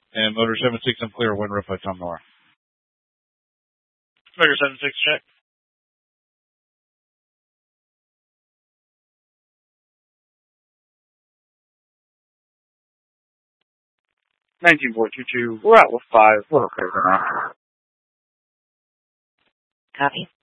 And motor 7-6, I'm clear. Wind roof by Tom Nora. Motor 7-6, check. $19.422. We're out with 5. We're okay for now. Copy.